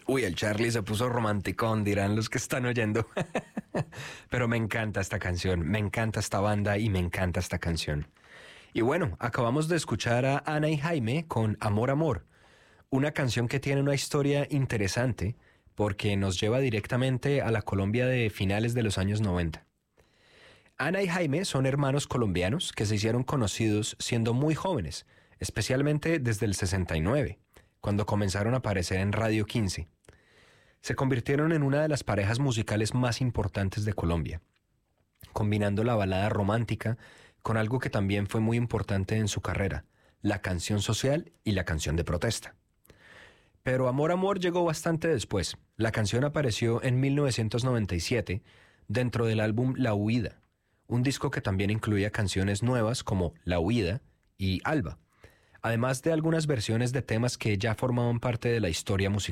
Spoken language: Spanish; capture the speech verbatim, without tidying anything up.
Uy, el Charlie se puso romanticón, dirán los que están oyendo. Pero me encanta esta canción, me encanta esta banda y me encanta esta canción. Y bueno, acabamos de escuchar a Ana y Jaime con Amor Amor, una canción que tiene una historia interesante porque nos lleva directamente a la Colombia de finales de los años noventa. Ana y Jaime son hermanos colombianos que se hicieron conocidos siendo muy jóvenes, especialmente desde el sesenta y nueve, cuando comenzaron a aparecer en Radio quince. Se convirtieron en una de las parejas musicales más importantes de Colombia, combinando la balada romántica con algo que también fue muy importante en su carrera, la canción social y la canción de protesta. Pero Amor Amor llegó bastante después. La canción apareció en mil novecientos noventa y siete dentro del álbum La Huida, un disco que también incluía canciones nuevas como La Huida y Alba, además de algunas versiones de temas que ya formaban parte de la historia musical